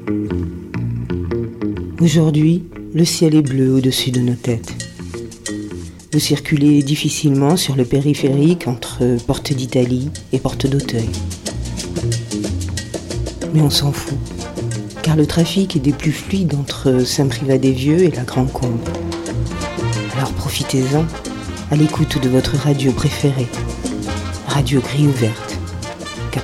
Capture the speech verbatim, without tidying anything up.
Aujourd'hui, le ciel est bleu au-dessus de nos têtes. Vous circulez difficilement sur le périphérique entre Porte d'Italie et Porte d'Auteuil. Mais on s'en fout, car le trafic est des plus fluides entre Saint-Privat-des-Vieux et la Grande Combe. Alors profitez-en, à l'écoute de votre radio préférée, Radio Grille Ouverte.